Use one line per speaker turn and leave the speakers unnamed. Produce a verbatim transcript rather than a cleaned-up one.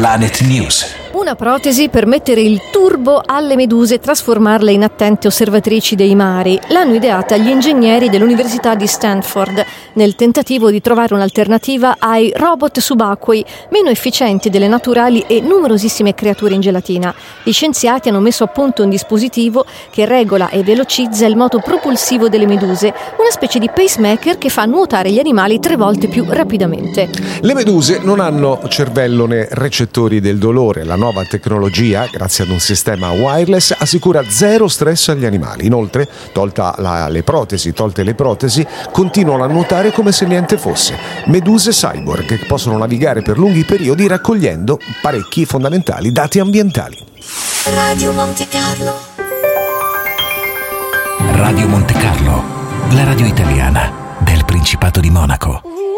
Planet News.
Una protesi per mettere il turbo alle meduse e trasformarle in attente osservatrici dei mari. L'hanno ideata gli ingegneri dell'Università di Stanford nel tentativo di trovare un'alternativa ai robot subacquei meno efficienti delle naturali e numerosissime creature in gelatina. Gli scienziati hanno messo a punto un dispositivo che regola e velocizza il moto propulsivo delle meduse, una specie di pacemaker che fa nuotare gli animali tre volte più rapidamente.
Le meduse non hanno cervello né recettori del dolore. La nuova tecnologia, grazie ad un sistema wireless, assicura zero stress agli animali. Inoltre, tolta la, le protesi, tolte le protesi, continuano a nuotare come se niente fosse. Meduse cyborg che possono navigare per lunghi periodi raccogliendo parecchi fondamentali dati ambientali.
Radio Monte Carlo.
Radio Monte Carlo, la radio italiana del Principato di Monaco.